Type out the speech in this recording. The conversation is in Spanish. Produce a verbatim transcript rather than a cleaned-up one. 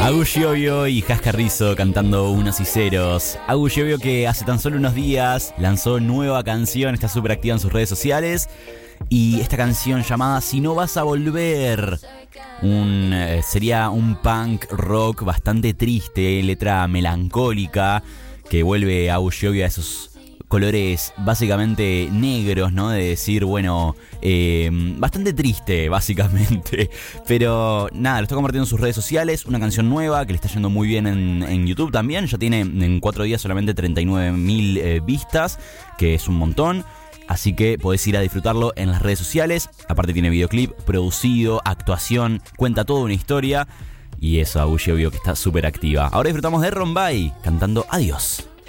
Agus Giovio y Jasca Rizzo cantando Unos y Ceros. Agus Giovio, que hace tan solo unos días lanzó nueva canción, está súper activa en sus redes sociales. Y esta canción llamada Si no vas a volver, un, eh, sería un punk rock bastante triste, letra melancólica, que vuelve a Agus Giovio a esos colores básicamente negros, ¿no? De decir, bueno, eh, bastante triste, básicamente. Pero nada, lo está compartiendo en sus redes sociales. Una canción nueva que le está yendo muy bien en, en YouTube también. Ya tiene en cuatro días solamente treinta y nueve mil eh, vistas, que es un montón. Así que podés ir a disfrutarlo en las redes sociales. Aparte tiene videoclip producido, actuación, cuenta toda una historia. Y eso, Agus Giovio, que está súper activa. Ahora disfrutamos de Rombay cantando Adiós.